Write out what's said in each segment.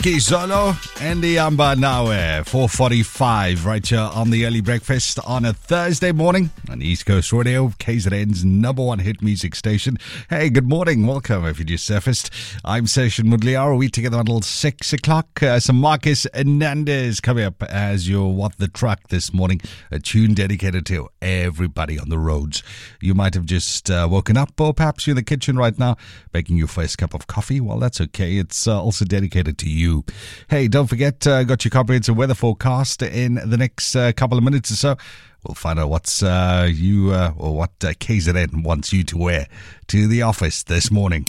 Kizolo and the Amba Nawe, 4:45 right here on the early breakfast on a Thursday morning on East Coast Radio, KZN's number one hit music station. Hey, good morning. Welcome if you just surfaced. I'm Session Mudliar. We together until 6 o'clock. Some Marcus Hernandez coming up as your What the Truck this morning. A tune dedicated to everybody on the roads. You might have just woken up, or perhaps you're in the kitchen right now making your first cup of coffee. Well, that's okay. It's also dedicated to you. Hey, don't forget, got your comprehensive weather forecast in the next couple of minutes or so. We'll find out what KZN wants you to wear to the office this morning.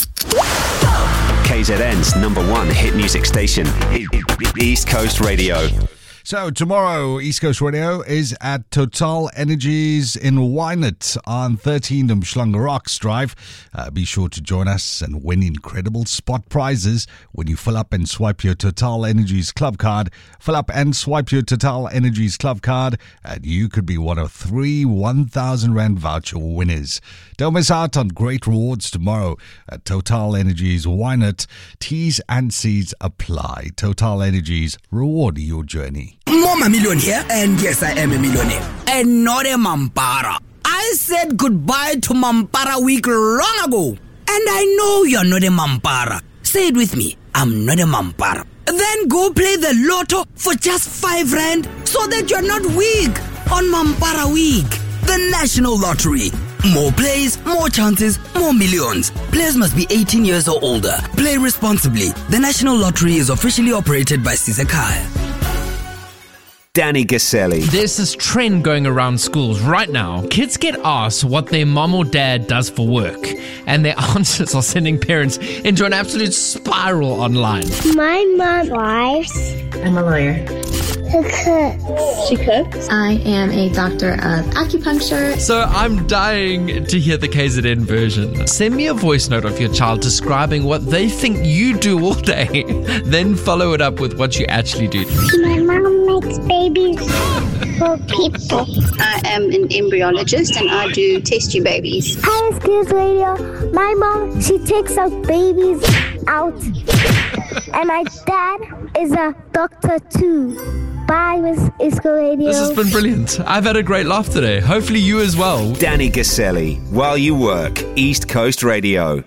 KZN's number one hit music station, East Coast Radio. So tomorrow, East Coast Radio is at Total Energies in Wynett on 13 Umhlanga Rocks Drive. Be sure to join us and win incredible spot prizes when you fill up and swipe your Total Energies Club card. Fill up and swipe your Total Energies Club card, and you could be one of 3 1,000 Rand voucher winners. Don't miss out on great rewards tomorrow at Total Energies Wynett. T's and C's apply. Total Energies, reward your journey. I'm a millionaire, and yes, I am a millionaire, and not a Mampara. I said goodbye to Mampara week long ago, and I know you're not a Mampara. Say it with me, I'm not a Mampara. Then go play the lotto for just 5 Rand so that you're not weak on Mampara week. The National Lottery. More plays, more chances, more millions. Players must be 18 years or older. Play responsibly. The National Lottery is officially operated by Sisekaya. Danny Gaselli. There's this trend going around schools right now. Kids get asked what their mom or dad does for work, and their answers are sending parents into an absolute spiral online. My mom drives. I'm a lawyer. Who cooks? She cooks. I am a doctor of acupuncture. So I'm dying to hear the KZN version. Send me a voice note of your child describing what they think you do all day. Then follow it up with what you actually do. My mom makes babies for people. I am an embryologist and I do test tube babies. Hi, Skills Radio. My mom, she takes out babies out. And my dad is a doctor too. Bye, Miss Isco Radio. This has been brilliant. I've had a great laugh today. Hopefully you as well. Danny Gaselli, while you work, East Coast Radio.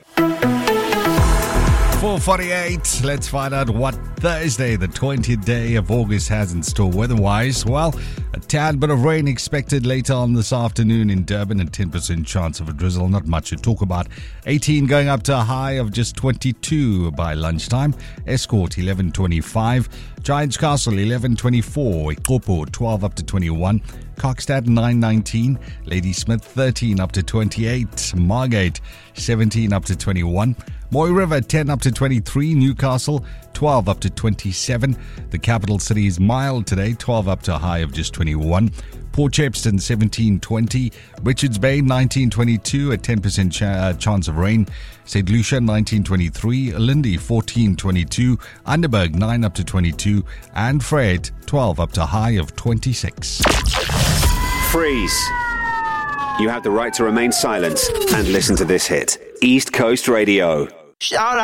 4:48. Let's find out what Thursday, the 20th day of August, has in store weather-wise. Well, a tad bit of rain expected later on this afternoon in Durban, and 10% chance of a drizzle. Not much to talk about. 18 going up to a high of just 22 by lunchtime. Escort 11:25. Giants Castle 11:24. Ikopo 12 up to 21. Kokstad 9:19. Ladysmith 13 up to 28. Margate 17 up to 21. Moy River 10 up to 23. Newcastle 12 up to 27. The capital city is mild today, 12 up to a high of just 21. Port Shepstone 17:20. Richards Bay 19:22, a 10% chance of rain. St. Lucia 19:23. Lindy 14:22. Underberg 9 up to 22. And Fred 12 up to a high of 26. Freeze. You have the right to remain silent and listen to this hit. East Coast Radio. Shout out.